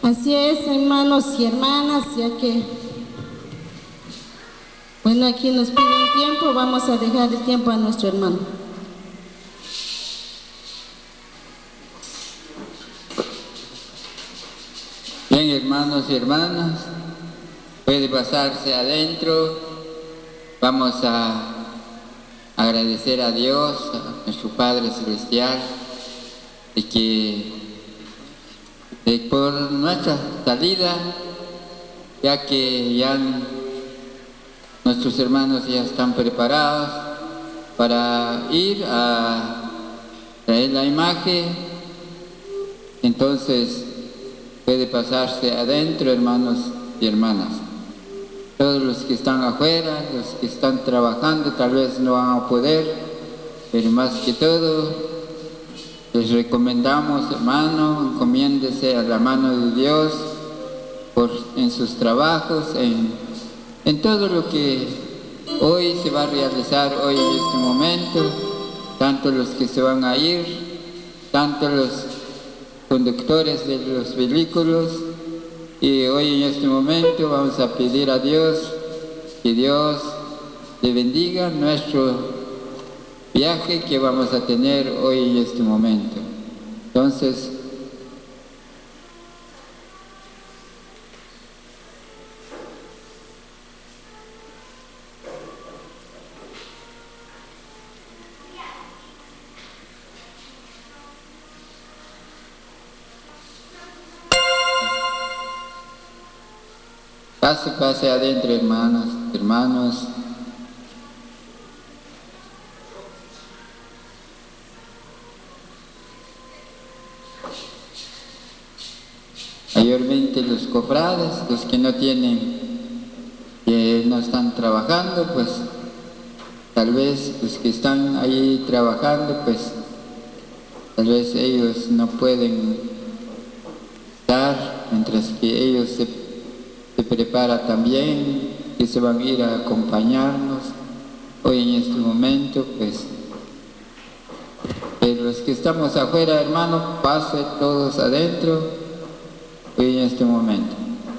Así es, hermanos y hermanas, ya que, bueno, aquí nos piden tiempo, vamos a dejar el tiempo a nuestro hermano. Bien, hermanos y hermanas, puede pasarse adentro. Vamos a agradecer a Dios, a nuestro Padre Celestial, por nuestra salida, ya que ya nuestros hermanos ya están preparados para ir a traer la imagen. Entonces puede pasarse adentro, hermanos y hermanas. Todos los que están afuera, los que están trabajando, tal vez no van a poder, pero más que todo les recomendamos, hermano, encomiéndese a la mano de Dios en sus trabajos, en todo lo que hoy se va a realizar, hoy en este momento, tanto los que se van a ir, tanto los conductores de los vehículos. Y hoy en este momento vamos a pedir a Dios que Dios le bendiga nuestro viaje que vamos a tener hoy en este momento. Entonces, pase adentro, hermanas, hermanos. Mayormente los cofrades, los que no tienen, que no están trabajando, pues tal vez los que están ahí trabajando, pues tal vez ellos no pueden estar, mientras que ellos se prepara también, que se van a ir a acompañarnos hoy en este momento, pues. Pero los que estamos afuera, hermano, pasen todos adentro hoy en este momento.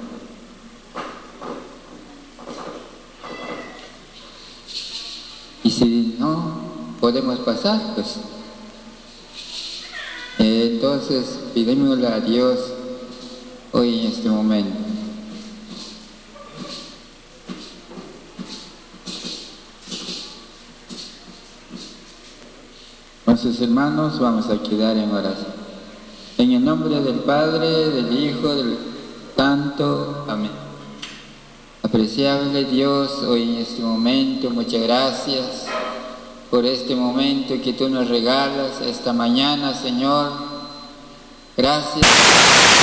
Y si no podemos pasar, pues entonces pidémosle a Dios hoy en este momento. Entonces, hermanos, vamos a quedar en oración. En el nombre del Padre, del Hijo, del Santo. Amén. Apreciable Dios, hoy en este momento, muchas gracias por este momento que tú nos regalas esta mañana, Señor. Gracias.